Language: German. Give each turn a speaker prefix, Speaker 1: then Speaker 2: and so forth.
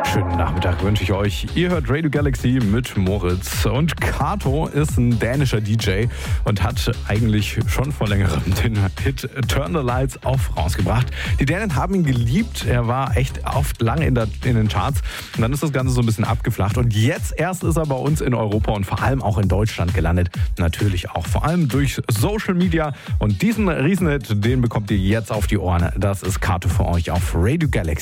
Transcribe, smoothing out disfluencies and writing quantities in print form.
Speaker 1: Schönen Nachmittag wünsche ich euch. Ihr hört Radio Galaxy mit Moritz. Und Kato ist ein dänischer DJ und hat eigentlich schon vor längerem den Hit Turn the Lights Off rausgebracht. Die Dänen haben ihn geliebt. Er war echt oft lang in den Charts. Und dann ist das Ganze so ein bisschen abgeflacht. Und jetzt erst ist er bei uns in Europa und vor allem auch in Deutschland gelandet. Natürlich auch vor allem durch Social Media. Und diesen Riesenhit, den bekommt ihr jetzt auf die Ohren. Das ist Kato für euch auf Radio Galaxy.